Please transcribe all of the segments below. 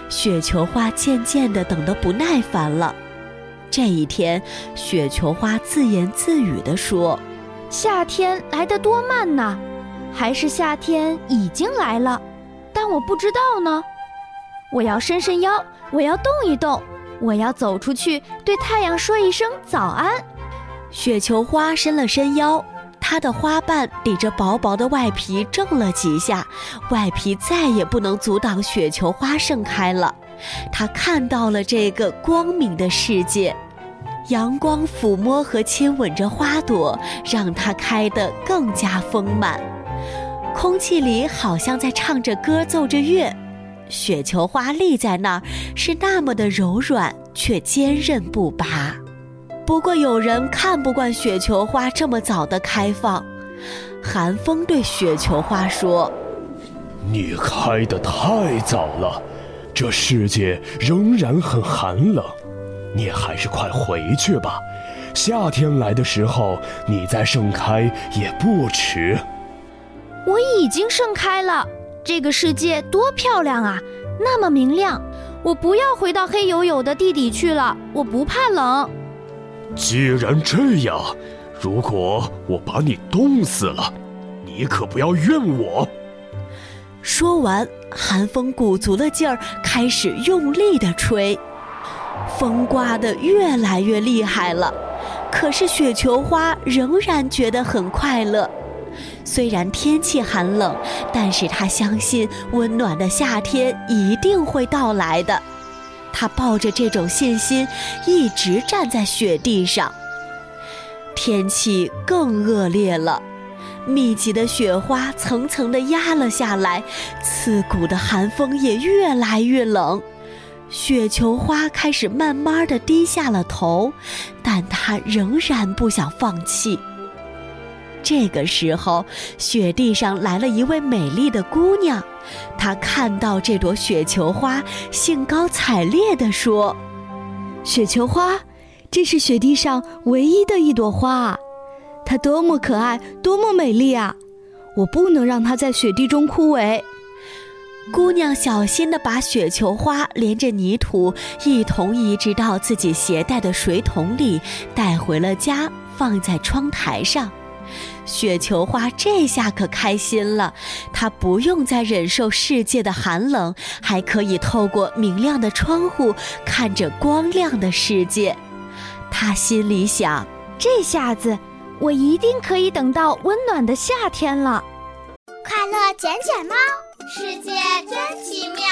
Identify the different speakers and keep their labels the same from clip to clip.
Speaker 1: 雪球花渐渐地等得不耐烦了。这一天，雪球花自言自语地说：
Speaker 2: 夏天来得多慢呐，还是夏天已经来了，但我不知道呢。我要伸伸腰，我要动一动，我要走出去对太阳说一声早安。
Speaker 1: 雪球花伸了伸腰，它的花瓣抵着薄薄的外皮挣了几下，外皮再也不能阻挡雪球花盛开了。它看到了这个光明的世界，阳光抚摸和亲吻着花朵，让它开得更加丰满。空气里好像在唱着歌，奏着乐。雪球花立在那儿，是那么的柔软，却坚韧不拔。不过有人看不惯雪球花这么早的开放。寒风对雪球花说：
Speaker 3: 你开得太早了，这世界仍然很寒冷，你还是快回去吧，夏天来的时候你再盛开也不迟。
Speaker 2: 我已经盛开了，这个世界多漂亮啊，那么明亮，我不要回到黑黝黝的地底去了，我不怕冷。
Speaker 3: 既然这样，如果我把你冻死了，你可不要怨我。
Speaker 1: 说完，寒风鼓足了劲儿，开始用力地吹。风刮得越来越厉害了，可是雪球花仍然觉得很快乐。虽然天气寒冷，但是他相信温暖的夏天一定会到来的。他抱着这种信心，一直站在雪地上。天气更恶劣了，密集的雪花层层地压了下来，刺骨的寒风也越来越冷。雪球花开始慢慢地低下了头，但它仍然不想放弃。这个时候，雪地上来了一位美丽的姑娘，她看到这朵雪球花，兴高采烈地说：
Speaker 4: 雪球花，这是雪地上唯一的一朵花啊，它多么可爱，多么美丽啊！我不能让它在雪地中枯萎。
Speaker 1: 姑娘小心地把雪球花连着泥土一同移植到自己携带的水桶里，带回了家，放在窗台上。雪球花这下可开心了，它不用再忍受世界的寒冷，还可以透过明亮的窗户看着光亮的世界。它心里想，
Speaker 2: 这下子我一定可以等到温暖的夏天了。
Speaker 5: 快乐捡捡猫，世界真奇妙。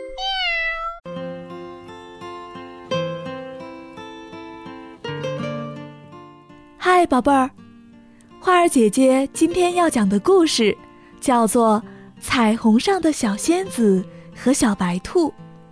Speaker 6: 嗨，宝贝儿，花儿姐姐今天要讲的故事叫做《彩虹上的小仙子和小白兔》。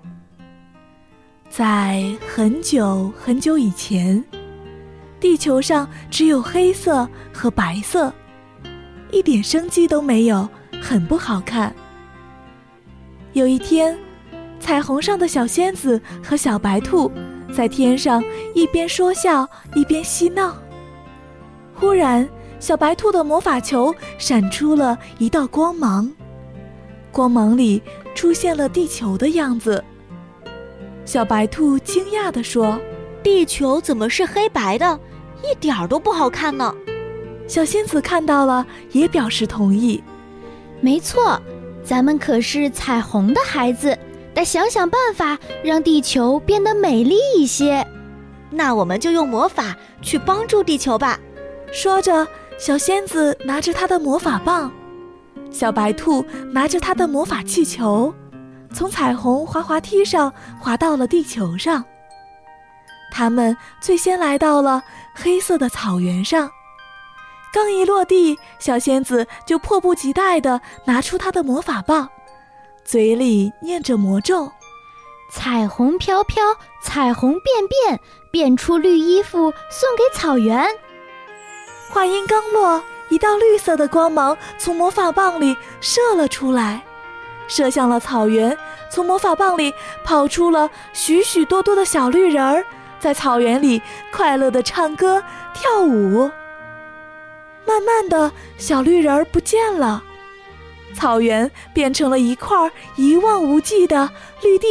Speaker 6: 在很久很久以前，地球上只有黑色和白色，一点生机都没有，很不好看。有一天，彩虹上的小仙子和小白兔在天上一边说笑一边嬉闹。忽然，小白兔的魔法球闪出了一道光芒，光芒里出现了地球的样子。小白兔惊讶地说：
Speaker 1: 地球怎么是黑白的，一点儿都不好看呢？
Speaker 6: 小仙子看到了，也表示同意。
Speaker 2: 没错，咱们可是彩虹的孩子，得想想办法让地球变得美丽一些。
Speaker 1: 那我们就用魔法去帮助地球吧。
Speaker 6: 说着，小仙子拿着她的魔法棒，小白兔拿着她的魔法气球，从彩虹滑滑梯上滑到了地球上。他们最先来到了黑色的草原上，刚一落地，小仙子就迫不及待地拿出她的魔法棒，嘴里念着魔咒：
Speaker 2: 彩虹飘飘，彩虹变变，变出绿衣服送给草原。
Speaker 6: 话音刚落，一道绿色的光芒从魔法棒里射了出来，射向了草原。从魔法棒里跑出了许许多多的小绿人儿，在草原里快乐地唱歌跳舞。慢慢的，小绿人儿不见了，草原变成了一块一望无际的绿地。